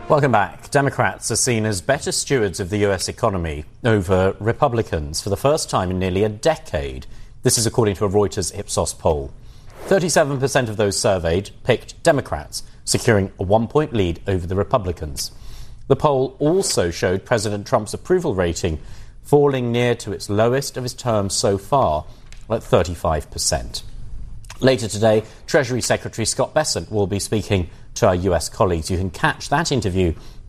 Welcome back. Democrats are seen as better stewards of the US economy over Republicans for the first time in nearly a decade. This is according to a Reuters Ipsos poll. 37% of those surveyed picked Democrats, securing a 1-point lead over the Republicans. The poll also showed President Trump's approval rating falling near to its lowest of his term so far, at 35%. Later today, Treasury Secretary Scott Bessent will be speaking to our US colleagues. You can catch that interview